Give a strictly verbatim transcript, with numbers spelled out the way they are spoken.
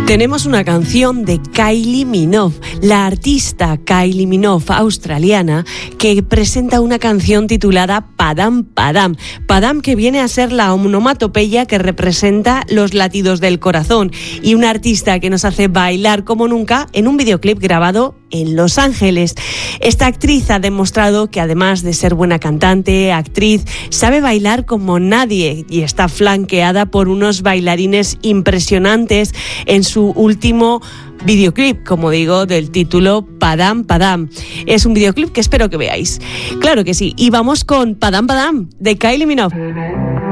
Tenemos una canción de Kylie Minogue, la artista Kylie Minogue australiana, que presenta una canción titulada Padam Padam. Padam, que viene a ser la onomatopeya que representa los latidos del corazón, y una artista que nos hace bailar como nunca en un videoclip grabado en Los Ángeles. Esta actriz ha demostrado que, además de ser buena cantante, actriz, sabe bailar como nadie, y está flanqueada por unos bailarines impresionantes en su último videoclip, como digo, del título Padam Padam. Es un videoclip que espero que veáis. Claro que sí. Y vamos con Padam Padam de Kylie Minogue.